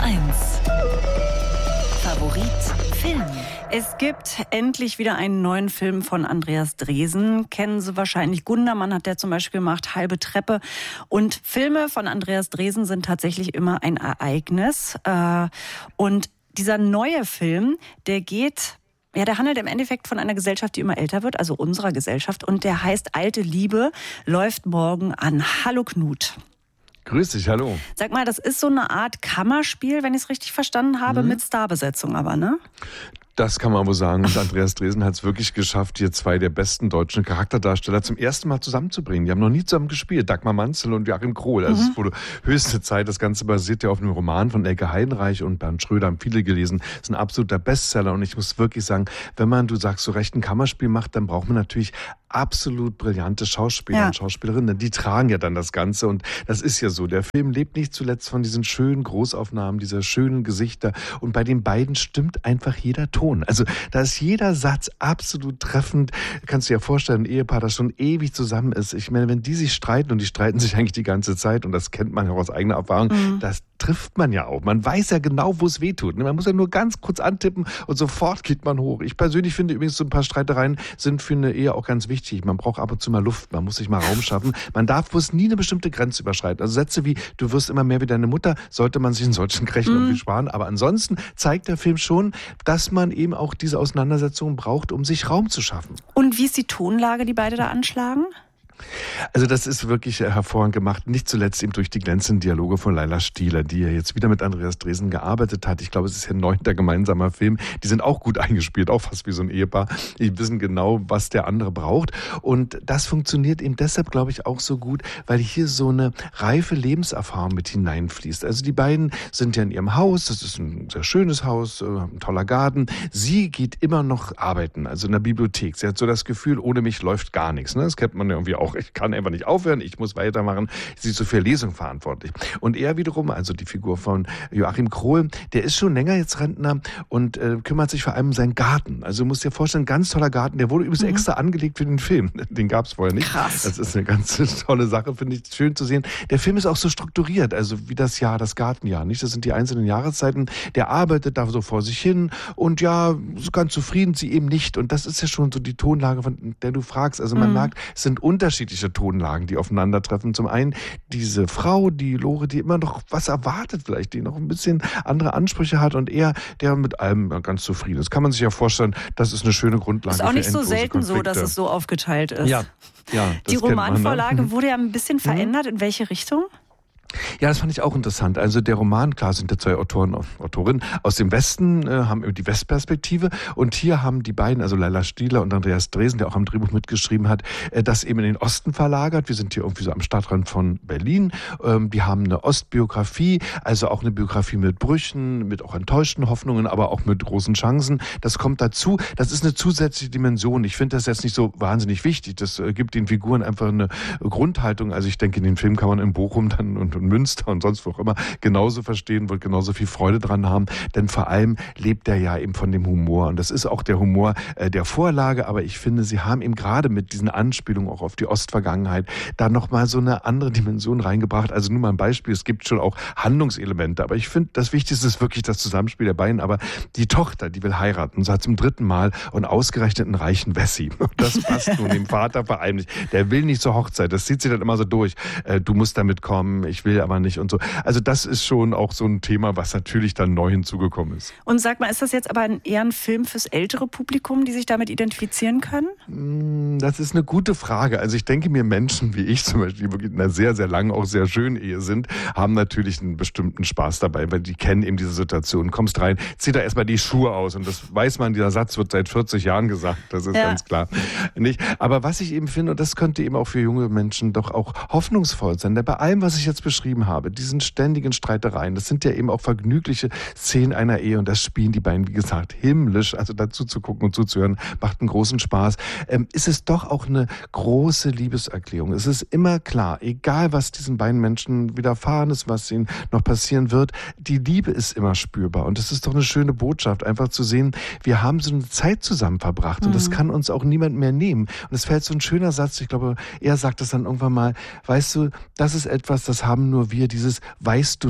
1. Favorit Film. Es gibt endlich wieder einen neuen Film von Andreas Dresen. Kennen Sie wahrscheinlich. Gundermann hat der zum Beispiel gemacht, Halbe Treppe. Und Filme von Andreas Dresen sind tatsächlich immer ein Ereignis. Und dieser neue Film, der handelt im Endeffekt von einer Gesellschaft, die immer älter wird, also unserer Gesellschaft. Und der heißt Alte Liebe, läuft morgen an. Hallo Knut. Grüß dich, hallo. Sag mal, das ist so eine Art Kammerspiel, wenn ich es richtig verstanden habe, mit Starbesetzung aber, ne? Das kann man wohl sagen. Und Andreas Dresen hat es wirklich geschafft, hier zwei der besten deutschen Charakterdarsteller zum ersten Mal zusammenzubringen. Die haben noch nie zusammen gespielt. Dagmar Manzel und Joachim Krohl. Also es wurde höchste Zeit. Das Ganze basiert ja auf einem Roman von Elke Heidenreich und Bernd Schröder, haben viele gelesen. Das ist ein absoluter Bestseller. Und ich muss wirklich sagen, wenn man, du sagst, so recht ein Kammerspiel macht, dann braucht man natürlich absolut brillante Schauspieler und Schauspielerinnen. Die tragen ja dann das Ganze. Und das ist ja so. Der Film lebt nicht zuletzt von diesen schönen Großaufnahmen, dieser schönen Gesichter. Und bei den beiden stimmt einfach jeder Ton. Also da ist jeder Satz absolut treffend. Kannst du dir ja vorstellen, ein Ehepaar, das schon ewig zusammen ist. Ich meine, wenn die sich streiten, und die streiten sich eigentlich die ganze Zeit, und das kennt man ja aus eigener Erfahrung, das trifft man ja auch. Man weiß ja genau, wo es weh tut. Man muss ja nur ganz kurz antippen und sofort geht man hoch. Ich persönlich finde übrigens, so ein paar Streitereien sind für eine Ehe auch ganz wichtig. Man braucht ab und zu mal Luft, man muss sich mal Raum schaffen. Man darf bloß nie eine bestimmte Grenze überschreiten. Also Sätze wie, du wirst immer mehr wie deine Mutter, sollte man sich in solchen Grenzen irgendwie sparen. Aber ansonsten zeigt der Film schon, dass man eben auch diese Auseinandersetzungen braucht, um sich Raum zu schaffen. Und wie ist die Tonlage, die beide da anschlagen? Also das ist wirklich hervorragend gemacht, nicht zuletzt eben durch die glänzenden Dialoge von Laila Stieler, die ja jetzt wieder mit Andreas Dresen gearbeitet hat. Ich glaube, es ist ihr 9. gemeinsamer Film. Die sind auch gut eingespielt, auch fast wie so ein Ehepaar. Die wissen genau, was der andere braucht. Und das funktioniert eben deshalb, glaube ich, auch so gut, weil hier so eine reife Lebenserfahrung mit hineinfließt. Also die beiden sind ja in ihrem Haus, das ist ein sehr schönes Haus, ein toller Garten. Sie geht immer noch arbeiten, also in der Bibliothek. Sie hat so das Gefühl, ohne mich läuft gar nichts. Das kennt man ja irgendwie auch. Ich kann einfach nicht aufhören, ich muss weitermachen. Sie ist so für Lesung verantwortlich. Und er wiederum, also die Figur von Joachim Krohl, der ist schon länger jetzt Rentner und kümmert sich vor allem um seinen Garten. Also du musst dir vorstellen, ein ganz toller Garten, der wurde übrigens extra angelegt für den Film. Den gab es vorher nicht. Krass. Das ist eine ganz tolle Sache, finde ich schön zu sehen. Der Film ist auch so strukturiert, also wie das Gartenjahr, nicht? Das sind die einzelnen Jahreszeiten. Der arbeitet da so vor sich hin und ja, so ganz zufrieden, sie eben nicht. Und das ist ja schon so die Tonlage, von der du fragst. Also man merkt, es sind unterschiedliche Tonlagen, die aufeinandertreffen. Zum einen diese Frau, die Lore, die immer noch was erwartet vielleicht, die noch ein bisschen andere Ansprüche hat, und er, der mit allem ganz zufrieden ist. Kann man sich ja vorstellen, das ist eine schöne Grundlage. Ist auch nicht so selten Konflikte. So, dass es so aufgeteilt ist. Ja, die Romanvorlage wurde ja ein bisschen verändert. In welche Richtung? Ja, das fand ich auch interessant. Also der Roman, klar sind ja zwei Autoren und Autorinnen aus dem Westen, haben die Westperspektive, und hier haben die beiden, also Laila Stieler und Andreas Dresen, der auch am Drehbuch mitgeschrieben hat, das eben in den Osten verlagert. Wir sind hier irgendwie so am Stadtrand von Berlin. Die haben eine Ostbiografie, also auch eine Biografie mit Brüchen, mit auch enttäuschten Hoffnungen, aber auch mit großen Chancen. Das kommt dazu. Das ist eine zusätzliche Dimension. Ich finde das jetzt nicht so wahnsinnig wichtig. Das gibt den Figuren einfach eine Grundhaltung. Also ich denke, in den Film kann man in Bochum dann und Münster und sonst wo auch immer genauso verstehen, wird genauso viel Freude dran haben, denn vor allem lebt er ja eben von dem Humor, und das ist auch der Humor der Vorlage, aber ich finde, sie haben eben gerade mit diesen Anspielungen auch auf die Ostvergangenheit da nochmal so eine andere Dimension reingebracht. Also nur mal ein Beispiel, es gibt schon auch Handlungselemente, aber ich finde, das Wichtigste ist wirklich das Zusammenspiel der beiden, aber die Tochter, die will heiraten, so hat zum 3. Mal, und ausgerechnet einen reichen Wessi. Das passt nun dem Vater vor allem nicht. Der will nicht zur Hochzeit, das zieht sich dann immer so durch. Du musst damit kommen, ich will aber nicht und so. Also das ist schon auch so ein Thema, was natürlich dann neu hinzugekommen ist. Und sag mal, ist das jetzt aber eher ein Film fürs ältere Publikum, die sich damit identifizieren können? Das ist eine gute Frage. Also ich denke mir, Menschen wie ich zum Beispiel, die wirklich in einer sehr, sehr langen, auch sehr schönen Ehe sind, haben natürlich einen bestimmten Spaß dabei, weil die kennen eben diese Situation. Kommst rein, zieh da erstmal die Schuhe aus, und das weiß man, dieser Satz wird seit 40 Jahren gesagt, das ist ganz klar. Nicht? Aber was ich eben finde, und das könnte eben auch für junge Menschen doch auch hoffnungsvoll sein, denn bei allem, was ich jetzt beschrieben habe, diesen ständigen Streitereien, das sind ja eben auch vergnügliche Szenen einer Ehe, und das spielen die beiden, wie gesagt, himmlisch. Also dazu zu gucken und zuzuhören, macht einen großen Spaß. Ist es doch auch eine große Liebeserklärung. Es ist immer klar, egal was diesen beiden Menschen widerfahren ist, was ihnen noch passieren wird, die Liebe ist immer spürbar, und es ist doch eine schöne Botschaft, einfach zu sehen, wir haben so eine Zeit zusammen verbracht, und das kann uns auch niemand mehr nehmen. Und es fällt so ein schöner Satz, ich glaube, er sagt es dann irgendwann mal, weißt du, das ist etwas, das haben nur wir, dieses weißt du noch.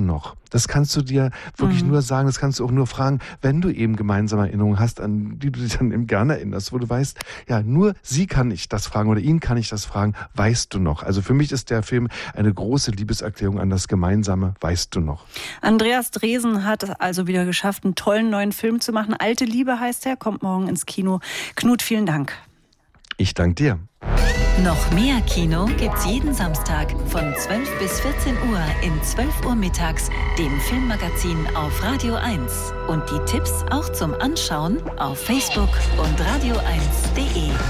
Das kannst du dir wirklich nur sagen, das kannst du auch nur fragen, wenn du eben gemeinsame Erinnerungen hast, an die du dich dann eben gerne erinnerst, wo du weißt, ja, nur sie kann ich das fragen oder ihn kann ich das fragen, weißt du noch. Also für mich ist der Film eine große Liebeserklärung an das Gemeinsame, weißt du noch. Andreas Dresen hat es also wieder geschafft, einen tollen neuen Film zu machen. Alte Liebe heißt er, kommt morgen ins Kino. Knut, vielen Dank. Ich danke dir. Noch mehr Kino gibt's jeden Samstag von 12 bis 14 Uhr in 12 Uhr mittags, dem Filmmagazin auf Radio 1. Und die Tipps auch zum Anschauen auf Facebook und radio1.de.